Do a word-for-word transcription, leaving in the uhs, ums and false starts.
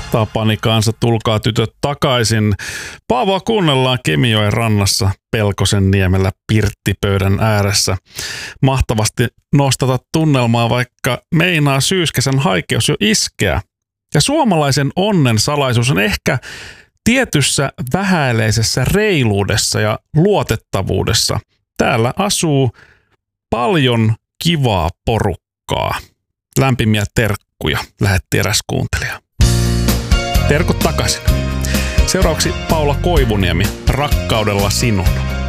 Tapani kanssa, tulkaa tytöt takaisin. Paavoa kuunnellaan Kemijoen rannassa Pelkosen niemellä pirttipöydän ääressä. Mahtavasti nostata tunnelmaa, vaikka meinaa syyskesän haikeus jo iskeä. Ja suomalaisen onnen salaisuus on ehkä tietyssä vähäileisessä reiluudessa ja luotettavuudessa. Täällä asuu paljon kivaa porukkaa. Lämpimiä terkkuja, lähetti eräs kuuntelija. Terkut takaisin. Seuraavaksi Paula Koivuniemi, Rakkaudella sinun.